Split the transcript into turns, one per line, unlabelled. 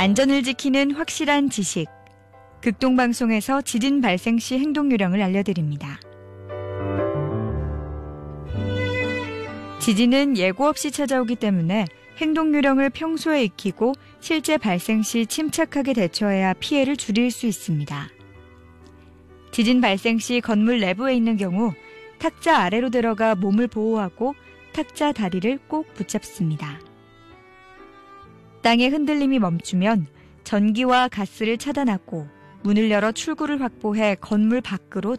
안전을 지키는 확실한 지식. 극동방송에서 지진 발생 시 행동 요령을 알려드립니다. 지진은 예고 없이 찾아오기 때문에 행동 요령을 평소에 익히고 실제 발생 시 침착하게 대처해야 피해를 줄일 수 있습니다. 지진 발생 시 건물 내부에 있는 경우 탁자 아래로 들어가 몸을 보호하고 탁자 다리를 꼭 붙잡습니다. 땅의 흔들림이 멈추면 전기와 가스를 차단하고 문을 열어 출구를 확보해 건물 밖으로